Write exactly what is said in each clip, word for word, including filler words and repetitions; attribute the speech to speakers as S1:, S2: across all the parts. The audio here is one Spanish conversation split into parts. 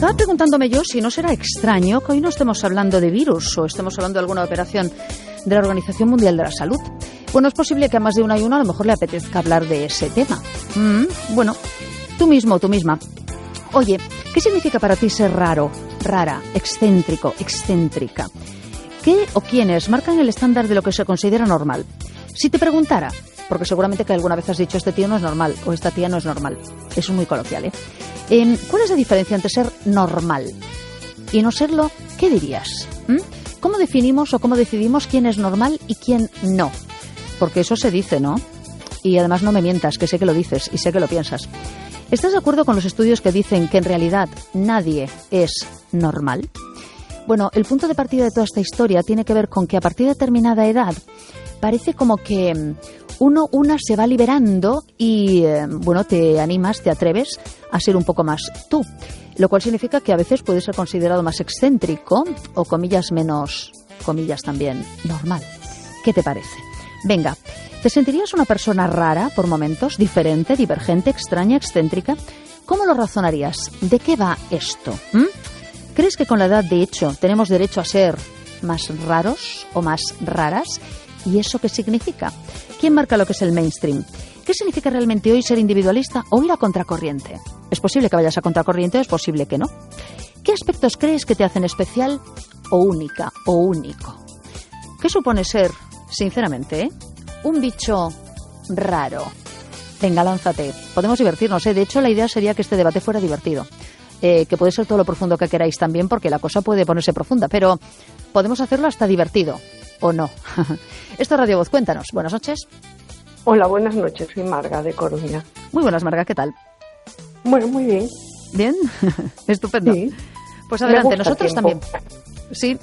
S1: Estaba preguntándome yo si no será extraño que hoy no estemos hablando de virus o estemos hablando de alguna operación de la Organización Mundial de la Salud. Bueno, es posible que a más de uno y uno a lo mejor le apetezca hablar de ese tema. Mm, bueno, tú mismo, tú misma. Oye, ¿qué significa para ti ser raro, rara, excéntrico, excéntrica? ¿Qué o quiénes marcan el estándar de lo que se considera normal? Si te preguntara, porque seguramente que alguna vez has dicho este tío no es normal o esta tía no es normal. Eso es muy coloquial, ¿eh? Eh, ¿Cuál es la diferencia entre ser normal y no serlo? ¿Qué dirías? ¿Mm? ¿Cómo definimos o cómo decidimos quién es normal y quién no? Porque eso se dice, ¿no? Y además no me mientas, que sé que lo dices y sé que lo piensas. ¿Estás de acuerdo con los estudios que dicen que en realidad nadie es normal? Bueno, el punto de partida de toda esta historia tiene que ver con que a partir de determinada edad parece como que uno, una se va liberando y, eh, bueno, te animas, te atreves a ser un poco más tú. Lo cual significa que a veces puedes ser considerado más excéntrico o, comillas, menos, comillas también, normal. ¿Qué te parece? Venga, ¿te sentirías una persona rara por momentos, diferente, divergente, extraña, excéntrica? ¿Cómo lo razonarías? ¿De qué va esto? ¿Mm? ¿Crees que con la edad, de hecho, tenemos derecho a ser más raros o más raras? ¿Y eso qué significa? ¿Quién marca lo que es el mainstream? ¿Qué significa realmente hoy ser individualista o ir a contracorriente? ¿Es posible que vayas a contracorriente o es posible que no? ¿Qué aspectos crees que te hacen especial o única o único? ¿Qué supone ser, sinceramente, ¿eh? un bicho raro? Venga, lánzate. Podemos divertirnos, ¿eh? De hecho, la idea sería que este debate fuera divertido. Eh, que puede ser todo lo profundo que queráis también, porque la cosa puede ponerse profunda, pero podemos hacerlo hasta divertido, ¿o no? Esto es Radio Voz, cuéntanos. Buenas noches.
S2: Hola, buenas noches, soy Marga de Coruña.
S1: Muy buenas, Marga, ¿qué tal?
S2: Bueno, muy bien.
S1: ¿Bien? Estupendo.
S2: Sí.
S1: Pues adelante, nosotros también. Sí.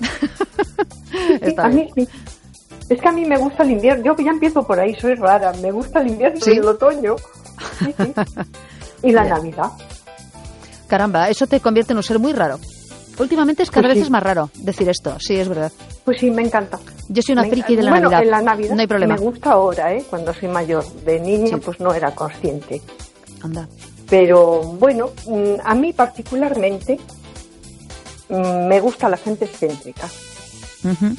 S2: Sí, a mí sí. Es que a mí me gusta el invierno. Yo ya empiezo por ahí, soy rara. Me gusta el invierno
S1: ¿Sí?
S2: y el otoño. Sí, sí. Y la
S1: Bien.
S2: Navidad.
S1: Caramba, eso te convierte en un ser muy raro. Últimamente es cada
S2: Pues
S1: vez
S2: sí.
S1: es más raro decir esto. Sí, es verdad.
S2: Pues sí, me encanta.
S1: Yo soy una
S2: Me-
S1: friki de la
S2: bueno,
S1: Navidad.
S2: en la Navidad
S1: No hay problema.
S2: me gusta ahora, ¿eh? Cuando soy mayor. De niña,
S1: Sí.
S2: pues no era consciente.
S1: Anda.
S2: Pero bueno, mm, a mí particularmente mm, me gusta la gente excéntrica.
S1: Ujú,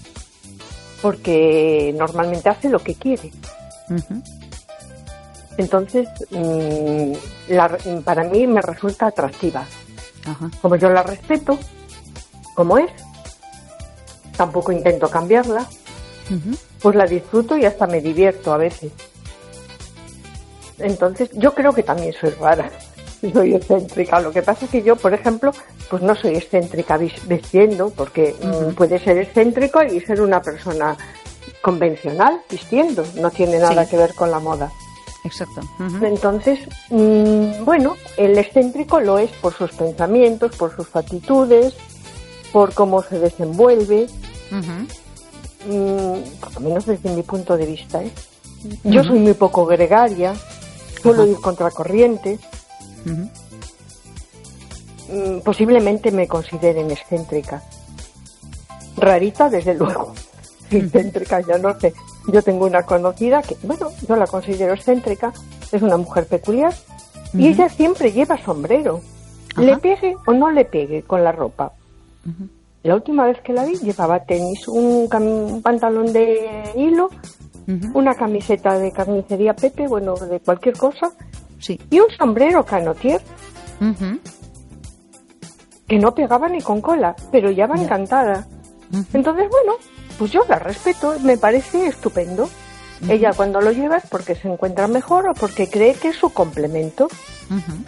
S2: Porque normalmente hace lo que quiere.
S1: ujú.
S2: Entonces, mmm, la, para mí me resulta atractiva.
S1: Ajá.
S2: Como yo la respeto, como es, tampoco intento cambiarla,
S1: Ujú.
S2: pues la disfruto y hasta me divierto a veces. Entonces, yo creo que también soy rara, soy excéntrica. Lo que pasa es que yo, por ejemplo, pues no soy excéntrica vis- vistiendo, porque
S1: Ujú.
S2: mm, puede ser excéntrico y ser una persona convencional vistiendo, no tiene nada
S1: Sí.
S2: que ver con la moda.
S1: Exacto. Ujú.
S2: Entonces, mmm, bueno, el excéntrico lo es por sus pensamientos, por sus actitudes, por cómo se desenvuelve,
S1: Ujú.
S2: mmm, por lo menos desde mi punto de vista, ¿eh? Yo soy muy poco gregaria, suelo
S1: Ajá.
S2: ir contracorriente,
S1: Ujú.
S2: mmm, posiblemente me consideren excéntrica. Rarita, desde luego. Excéntrica, yo no sé. Yo tengo una conocida que, bueno, yo la considero excéntrica, es una mujer peculiar, y
S1: Ujú.
S2: ella siempre lleva sombrero,
S1: Ajá.
S2: le pegue o no le pegue con la ropa.
S1: Ujú.
S2: La última vez que la vi llevaba tenis, un, cam- un pantalón de hilo,
S1: Ujú.
S2: una camiseta de carnicería Pepe, bueno, de cualquier cosa,
S1: Sí.
S2: y un sombrero canotier
S1: Ujú.
S2: que no pegaba ni con cola, pero ya va
S1: Ya.
S2: encantada.
S1: Ujú.
S2: Entonces, bueno, pues yo la respeto, me parece estupendo. Ella cuando lo lleva es porque se encuentra mejor o porque cree que es su complemento.
S1: Ujú.